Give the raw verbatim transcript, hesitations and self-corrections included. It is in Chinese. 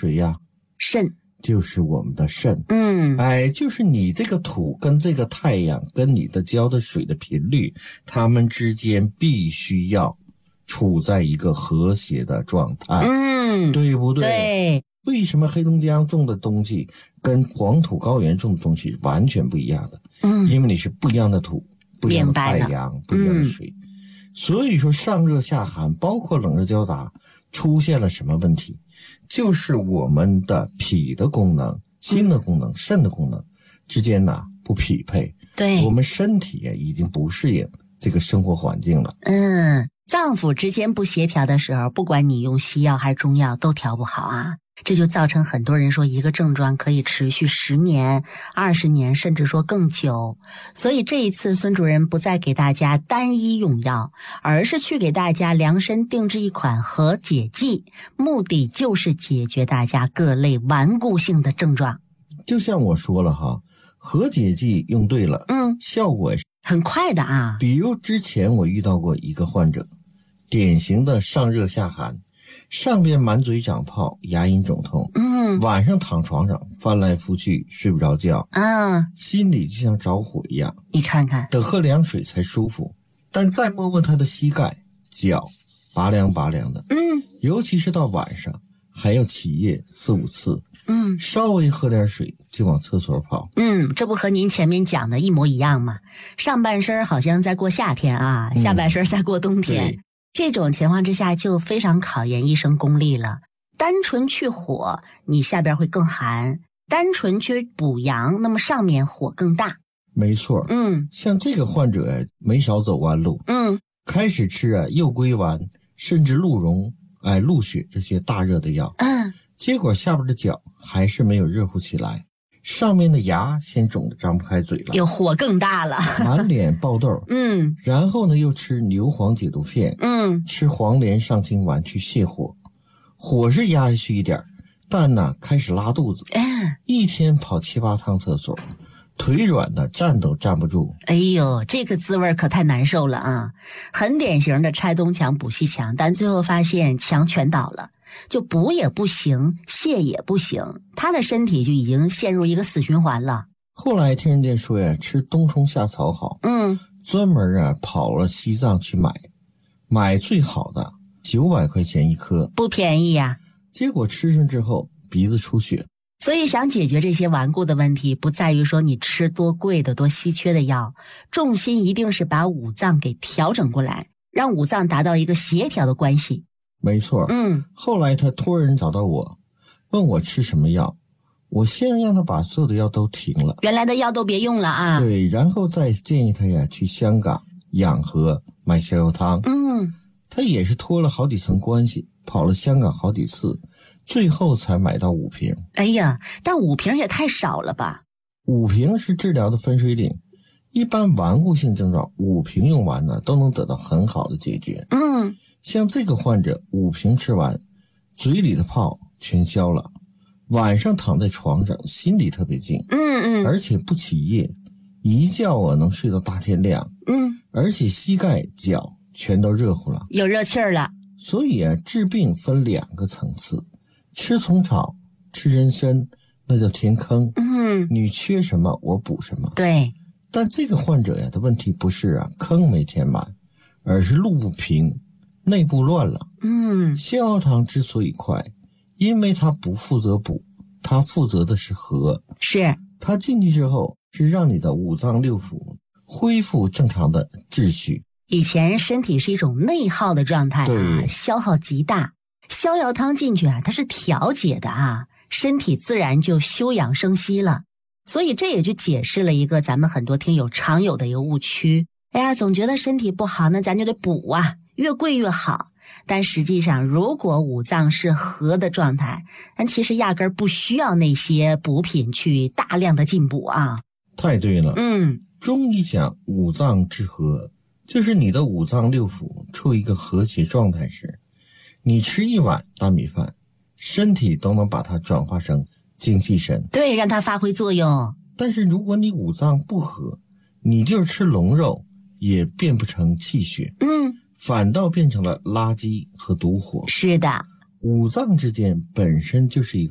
谁呀？ 肾。 就是我们的肾。 嗯， 哎，就是你这个土跟这个太阳跟你的浇的水的频率，它们之间必须要处在一个和谐的状态。 嗯， 对不对？ 对。 为什么黑龙江种的东西跟黄土高原种的东西完全不一样的？ 嗯， 因为你是不一样的土，不一样的太阳，不一样的水。嗯，所以说上热下寒，包括冷热交杂，出现了什么问题？就是我们的脾的功能、心的功能、嗯、肾的功能之间呢不匹配。 对， 我们身体已经不适应这个生活环境了。 嗯，脏腑之间不协调的时候，不管你用西药还是中药都调不好啊。这就造成很多人说一个症状可以持续十年、二十年，甚至说更久。所以这一次孙主任不再给大家单一用药，而是去给大家量身定制一款和解剂，目的就是解决大家各类顽固性的症状。 就像我说了哈，和解剂用对了， 嗯， 效果很快的啊。 比如之前我遇到过一个患者，典型的上热下寒，上边满嘴长泡，牙龈肿痛， 嗯， 晚上躺床上翻来覆去睡不着觉， 啊， 心里就像着火一样， 你看看， 得喝凉水才舒服。但再摸摸他的膝盖、脚，拔凉拔凉的， 嗯， 尤其是到晚上还要起夜四五次， 嗯， 稍微喝点水就往厕所跑。 嗯，这不和您前面讲的一模一样吗？上半身好像在过夏天啊，嗯、下半身在过冬天。这种情况之下就非常考验医生功力了。单纯去火，你下边会更寒；单纯去补阳，那么上面火更大。 没错， 嗯， 像这个患者没少走弯路， 嗯， 开始吃啊右归丸，甚至鹿茸、哎鹿血这些大热的药， 嗯， 结果下边的脚还是没有热乎起来。上面的牙先肿得张不开嘴了， 有火更大了， 满脸爆痘。 嗯， 然后呢，又吃牛黄解毒片， 嗯， 吃黄连上清丸去泻火，火是压下去一点，但呢开始拉肚子， 嗯， 一天跑七八趟厕所，腿软的站都站不住。 哎呦，这个滋味可太难受了啊！很典型的拆东墙补西墙，但最后发现墙全倒了。就补也不行，泻也不行，他的身体就已经陷入一个死循环了。 后来听人家说呀，吃冬虫夏草好， 嗯， 专门啊跑了西藏去买，买最好的，九百块钱一颗， 不便宜呀。 结果吃上之后鼻子出血。 所以想解决这些顽固的问题，不在于说你吃多贵的、多稀缺的药，重心一定是把五脏给调整过来，让五脏达到一个协调的关系。 没错， 嗯， 后来他托人找到我，问我吃什么药，我先让他把所有的药都停了， 原来的药都别用了啊。 对，然后再建议他呀去香港养和买逍遥汤。 嗯， 他也是托了好几层关系，跑了香港好几次，最后才买到五瓶。 哎呀，但五瓶也太少了吧？ 五瓶是治疗的分水岭，一般顽固性症状五瓶用完呢都能得到很好的解决。 嗯， 像这个患者五瓶吃完，嘴里的泡全消了，晚上躺在床上心里特别静， 嗯嗯， 而且不起夜，一觉啊能睡到大天亮， 嗯， 而且膝盖脚全都热乎了， 有热气儿了。 所以啊，治病分两个层次，吃虫草、吃人参那叫填坑， 嗯， 你缺什么我补什么。 对， 但这个患者呀的问题不是啊坑没填满，而是路不平，内部乱了。 嗯， 逍遥汤之所以快，因为它不负责补，它负责的是和。 是， 它进去之后是让你的五脏六腑恢复正常的秩序。 以前身体是一种内耗的状态啊，消耗极大。逍遥汤进去啊，它是调节的啊，身体自然就休养生息了。所以这也就解释了一个咱们很多听友常有的一个误区。哎呀，总觉得身体不好，那咱就得补啊，越贵越好。但实际上，如果五脏是和的状态，咱其实压根儿不需要那些补品去大量的进补啊。 太对了， 嗯， 中医讲五脏之和，就是你的五脏六腑处于一个和谐状态时，你吃一碗大米饭，身体都能把它转化成精气神， 对，让它发挥作用。 但是如果你五脏不和，你就是吃龙肉也变不成气血， 嗯， 反倒变成了垃圾和毒火。 是的， 五脏之间本身就是一个